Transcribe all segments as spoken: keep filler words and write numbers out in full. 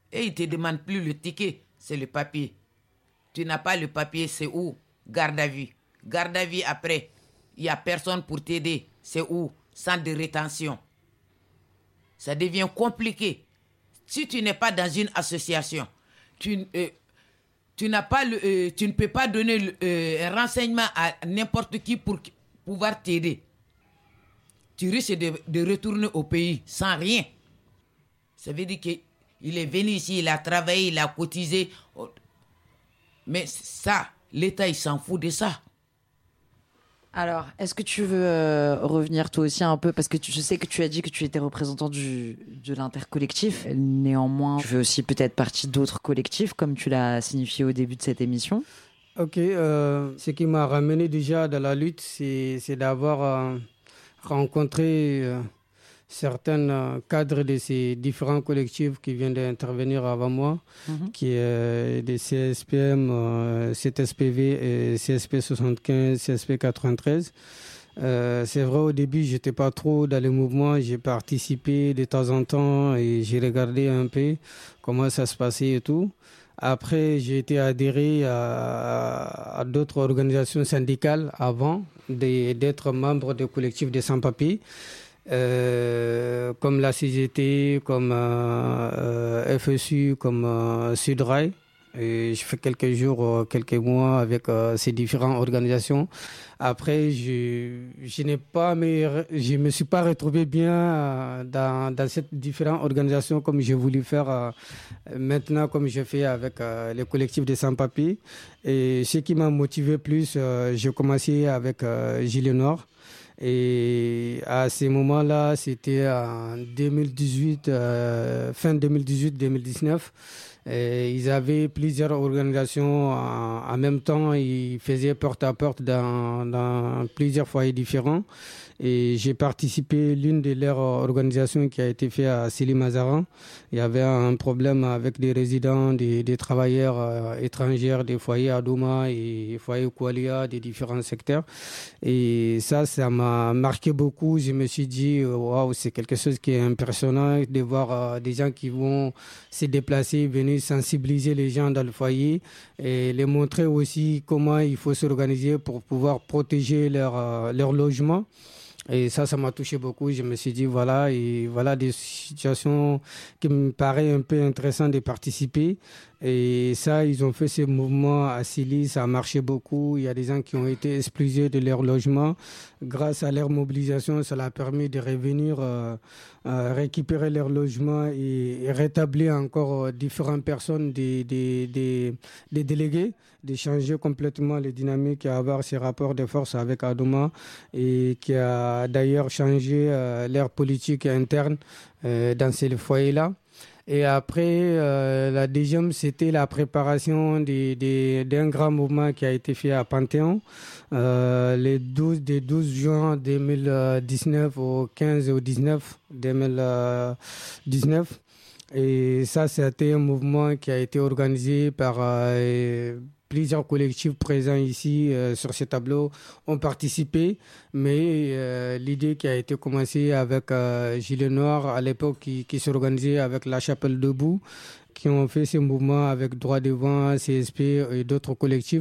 Et ils ne te demandent plus le ticket, c'est le papier. Tu n'as pas le papier, c'est où? Garde à vue. Garde à vue après, il n'y a personne pour t'aider. C'est où? Centre de rétention. Ça devient compliqué. Si tu n'es pas dans une association, tu, euh, tu, n'as pas le, euh, tu ne peux pas donner euh, un renseignement à n'importe qui pour pouvoir t'aider. Tu risques de, de retourner au pays sans rien. Ça veut dire qu'il est venu ici, il a travaillé, il a cotisé. Mais ça, l'État, il s'en fout de ça. Alors, est-ce que tu veux euh, revenir toi aussi un peu, parce que tu, je sais que tu as dit que tu étais représentant du, de l'intercollectif. Néanmoins, tu fais aussi peut-être partie d'autres collectifs, comme tu l'as signifié au début de cette émission. Ok, euh, ce qui m'a ramené déjà dans la lutte, c'est, c'est d'avoir euh, rencontré euh, certains euh, cadres de ces différents collectifs qui viennent d'intervenir avant moi, mm-hmm. qui est euh, des C S P M, euh, C S P V et C S P soixante-quinze, C S P quatre-vingt-treize. Euh, c'est vrai, au début, je n'étais pas trop dans le mouvement. J'ai participé de temps en temps et j'ai regardé un peu comment ça se passait et tout. Après, j'ai été adhéré à, à d'autres organisations syndicales avant de, d'être membre de collectifs de sans-papiers. Euh, comme la C G T, comme euh, euh, F S U, comme euh, Sudrail. Et je fais quelques jours, euh, quelques mois avec euh, ces différentes organisations. Après, je, je n'ai pas, mais je me suis pas retrouvé bien euh, dans, dans ces différentes organisations comme j'ai voulu faire euh, maintenant, comme je fais avec euh, les collectifs des sans-papiers. Et ce qui m'a motivé plus, euh, j'ai commencé avec euh, Gilets Noirs. Et à ce moment-là, c'était en deux mille dix-huit, euh, fin deux mille dix-huit deux mille dix-neuf. Et ils avaient plusieurs organisations en, en même temps. Ils faisaient porte à porte dans, dans plusieurs foyers différents. Et j'ai participé à l'une de leurs organisations qui a été faite à Sili Mazaran. Il y avait un problème avec des résidents, des, des travailleurs euh, étrangers, des foyers à Douma et des foyers Koualia, des différents secteurs. Et ça, ça m'a marqué beaucoup. Je me suis dit, waouh, c'est quelque chose qui est impressionnant de voir euh, des gens qui vont se déplacer, venir sensibiliser les gens dans le foyer et les montrer aussi comment il faut s'organiser pour pouvoir protéger leur, euh, leur logement. Et ça, ça m'a touché beaucoup. Je me suis dit, voilà, et voilà des situations qui me paraissent un peu intéressantes de participer. Et ça, ils ont fait ce mouvement à Sili, ça a marché beaucoup. Il y a des gens qui ont été expulsés de leur logement. Grâce à leur mobilisation, ça leur a permis de revenir, euh, euh, récupérer leur logement et, et rétablir encore euh, différentes personnes, des, des, des, des délégués, de changer complètement les dynamiques et avoir ces rapports de force avec Adouma et qui a d'ailleurs changé euh, leur politique interne euh, dans ces foyers-là. Et après, euh, la deuxième, c'était la préparation des, des, d'un grand mouvement qui a été fait à Panthéon, euh, les douze, des douze juin deux mille dix-neuf au quinze au dix-neuf deux mille dix-neuf. Et ça, c'était un mouvement qui a été organisé par euh, plusieurs collectifs présents ici euh, sur ce tableau ont participé, mais euh, l'idée qui a été commencée avec euh, Gilets Noirs à l'époque qui, qui s'organisait avec la Chapelle Debout, qui ont fait ce mouvement avec Droit Devant, C S P et d'autres collectifs.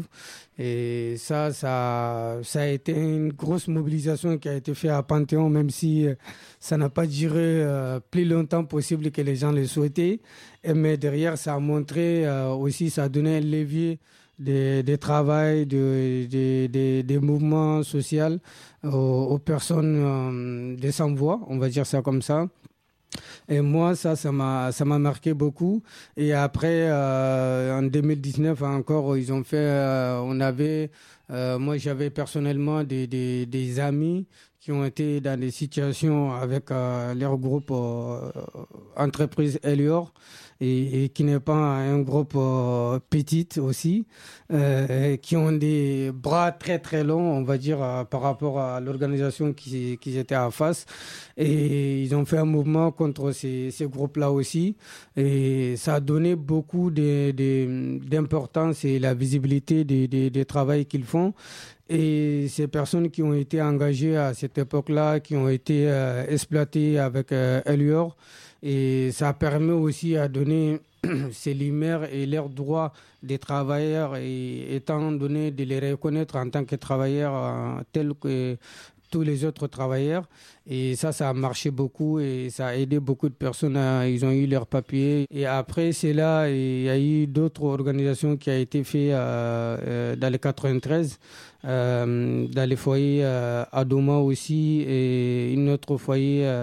Et ça, ça, ça a été une grosse mobilisation qui a été faite à Panthéon, même si ça n'a pas duré euh, plus longtemps possible que les gens le souhaitaient. Et, mais derrière, ça a montré euh, aussi, ça a donné un levier de, de travail, de, de, de, de mouvements sociaux aux, aux personnes euh, de sans-voix, on va dire ça comme ça. Et moi, ça, ça m'a, ça m'a marqué beaucoup. Et après, euh, en deux mille dix-neuf encore, ils ont fait, euh, on avait, euh, moi, j'avais personnellement des, des, des amis qui ont été dans des situations avec euh, leur groupe euh, entreprise Elior et, et qui n'est pas un groupe euh, petit aussi, euh, qui ont des bras très très longs, on va dire, euh, par rapport à l'organisation qui, qui était en face. Et ils ont fait un mouvement contre ces, ces groupes-là aussi. Et ça a donné beaucoup de, de, d'importance et la visibilité des, des, des travaux qu'ils font. Et ces personnes qui ont été engagées à cette époque-là, qui ont été euh, exploitées avec euh, Elior, et ça permet aussi à donner ces lumières et leurs droits des travailleurs, et étant donné de les reconnaître en tant que travailleurs euh, tels que tous les autres travailleurs. Et ça, ça a marché beaucoup et ça a aidé beaucoup de personnes. À, ils ont eu leurs papiers. Et après, c'est là, il y a eu d'autres organisations qui ont été faites euh, euh, dans le quatre-vingt-treize, euh, dans les foyers euh, à Doma aussi, et une autre foyer euh,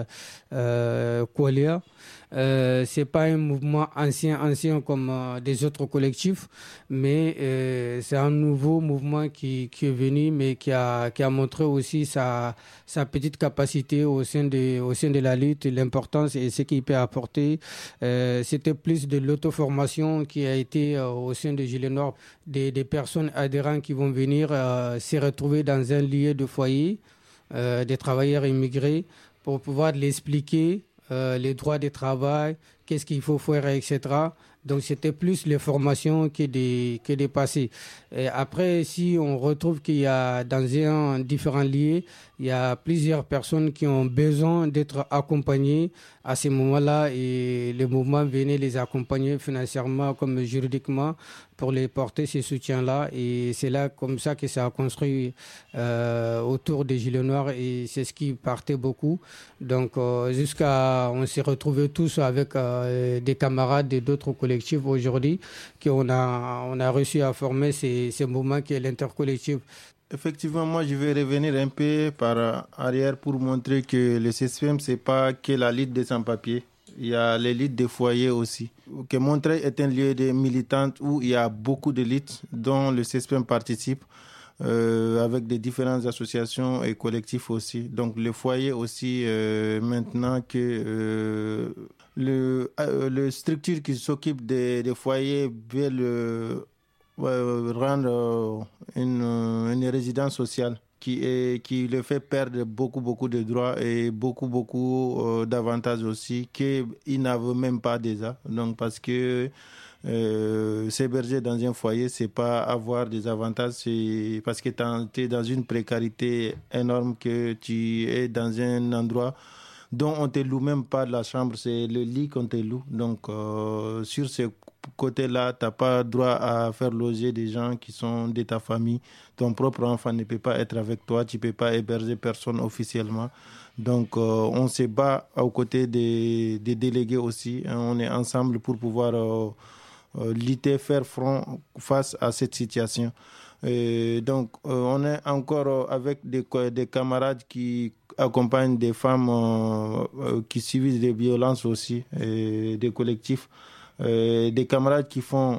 euh, Koualia. Euh, c'est pas un mouvement ancien, ancien comme euh, des autres collectifs, mais euh, c'est un nouveau mouvement qui, qui est venu, mais qui a, qui a montré aussi sa, sa petite capacité au sein de, au sein de la lutte, l'importance et ce qu'il peut apporter. Euh, c'était plus de l'auto-formation qui a été euh, au sein de Gilets Noirs, des, des personnes adhérentes qui vont venir euh, se retrouver dans un lieu de foyer, euh, des travailleurs immigrés, pour pouvoir l'expliquer. Euh, les droits de travail, qu'est-ce qu'il faut faire, et cetera. Donc, c'était plus les formations que des, que des passés. Et après, si on retrouve qu'il y a dans un différent lieu, il y a plusieurs personnes qui ont besoin d'être accompagnées à ce moment-là et le mouvement venait les accompagner financièrement comme juridiquement pour les porter ces soutiens-là. Et c'est là, comme ça, que ça a construit euh, autour des Gilets Noirs et c'est ce qui partait beaucoup. Donc, euh, jusqu'à, on s'est retrouvés tous avec euh, des camarades et d'autres collectifs aujourd'hui qu'on a, on a réussi à former ces, ces mouvements qui est l'intercollectif. Effectivement, moi, je vais revenir un peu par arrière pour montrer que le C S P M, ce n'est pas que la lutte des sans-papiers. Il y a les luttes des foyers aussi. Que Montreuil est un lieu de militantes où il y a beaucoup de luttes dont le C S P M participe euh, avec des différentes associations et collectifs aussi. Donc, le foyer aussi, euh, maintenant que euh, le, euh, le structure qui s'occupe des, des foyers veut le Euh, rendre euh, une, une résidence sociale qui, est, qui le fait perdre beaucoup, beaucoup de droits et beaucoup, beaucoup euh, d'avantages aussi qu'il n'avait même pas déjà. Donc, parce que euh, s'héberger dans un foyer, c'est pas avoir des avantages, c'est parce que tu es dans une précarité énorme, que tu es dans un endroit dont on ne te loue même pas la chambre, c'est le lit qu'on te loue. Donc, euh, sur ce côté-là, tu n'as pas droit à faire loger des gens qui sont de ta famille. Ton propre enfant ne peut pas être avec toi, tu ne peux pas héberger personne officiellement. Donc, euh, on se bat aux côtés des, des délégués aussi. Hein, on est ensemble pour pouvoir euh, euh, lutter, faire front face à cette situation. Et donc, euh, on est encore avec des, des camarades qui accompagnent des femmes euh, euh, qui subissent des violences aussi, et des collectifs. Euh, des camarades qui font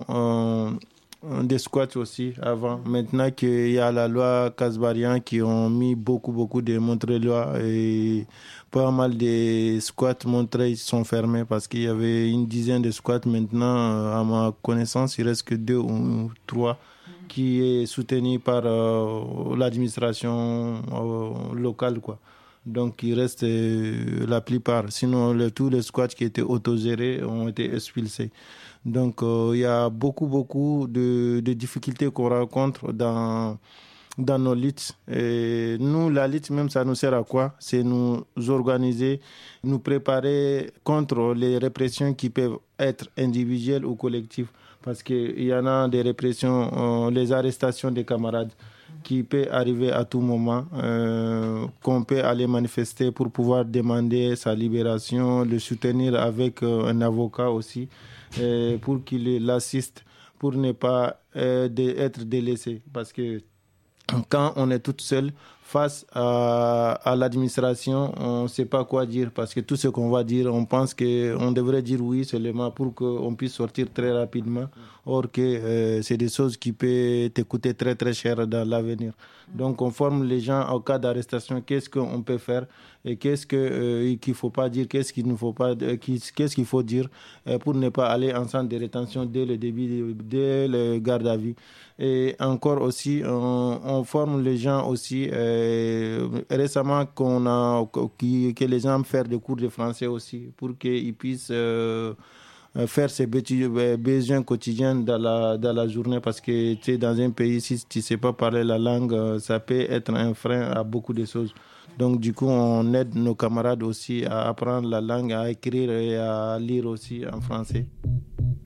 euh, des squats aussi avant. Maintenant qu'il y a la loi Casbarian qui ont mis beaucoup, beaucoup de Montreuil-Lois et pas mal de squats Montreuil sont fermés parce qu'il y avait une dizaine de squats. Maintenant, à ma connaissance, il reste que deux ou trois qui est soutenu par euh, l'administration euh, locale, quoi. Donc, il reste euh, la plupart. Sinon, le, tous les squats qui étaient autogérés ont été expulsés. Donc, euh, il y a beaucoup, beaucoup de, de difficultés qu'on rencontre dans, dans nos luttes. Et nous, la lutte, même, ça nous sert à quoi? C'est nous organiser, nous préparer contre les répressions qui peuvent être individuelles ou collectives. Parce qu'il y en a des répressions, euh, les arrestations des camarades, qui peut arriver à tout moment, euh, qu'on peut aller manifester pour pouvoir demander sa libération, le soutenir avec euh, un avocat aussi, euh, pour qu'il l'assiste, pour ne pas euh, de, être délaissé. Parce que quand on est toute seule face à, à l'administration, on ne sait pas quoi dire parce que tout ce qu'on va dire, on pense qu'on devrait dire oui seulement pour qu'on puisse sortir très rapidement. Or que euh, c'est des choses qui peuvent te coûter très très cher dans l'avenir. Donc on forme les gens en cas d'arrestation, qu'est-ce qu'on peut faire et qu'est-ce que, euh, qu'il ne faut pas dire, qu'est-ce qu'il ne faut pas, euh, qu'est-ce qu'il faut dire euh, pour ne pas aller en centre de rétention dès le début, dès le garde à vue. Et encore aussi, on, on forme les gens aussi. Euh, récemment, qu'on a, que, que les gens fassent des cours de français aussi pour qu'ils puissent euh, faire ses besoins quotidiens dans la, dans la journée. Parce que tu es dans un pays, si tu ne sais pas parler la langue, ça peut être un frein à beaucoup de choses. Donc, du coup, on aide nos camarades aussi à apprendre la langue, à écrire et à lire aussi en français.